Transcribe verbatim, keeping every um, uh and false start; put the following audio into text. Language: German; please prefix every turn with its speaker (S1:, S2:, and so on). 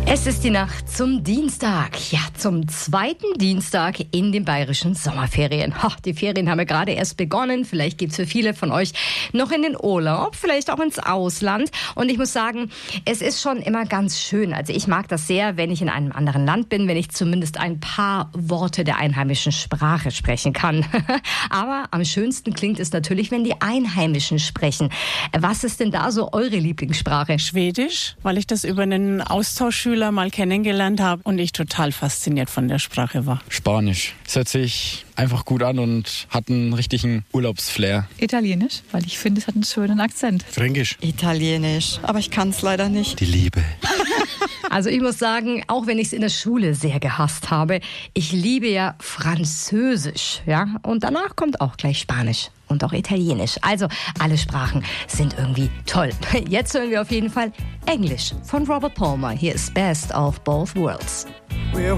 S1: Es ist die Nacht zum Dienstag, ja, zum zweiten Dienstag in den bayerischen Sommerferien. Ach, die Ferien haben ja gerade erst begonnen. Vielleicht geht's für viele von euch noch in den Urlaub, vielleicht auch ins Ausland. Und ich muss sagen, es ist schon immer ganz schön. Also ich mag das sehr, wenn ich in einem anderen Land bin, wenn ich zumindest ein paar Worte der einheimischen Sprache sprechen kann. Aber am schönsten klingt es natürlich, wenn die Einheimischen sprechen. Was ist denn da so eure Lieblingssprache?
S2: Schwedisch, weil ich das über einen Austauschschüler mal kennengelernt habe und ich total fasziniert von der Sprache war.
S3: Spanisch. Es hört sich einfach gut an und hat einen richtigen Urlaubsflair.
S4: Italienisch, weil ich finde, es hat einen schönen Akzent.
S5: Fränkisch.
S6: Italienisch, aber ich kann es leider nicht.
S5: Die Liebe.
S1: Also ich muss sagen, auch wenn ich es in der Schule sehr gehasst habe, ich liebe ja Französisch, ja, und danach kommt auch gleich Spanisch und auch Italienisch. Also alle Sprachen sind irgendwie toll. Jetzt hören wir auf jeden Fall Englisch von Robert Palmer. Hier ist Best of Both Worlds.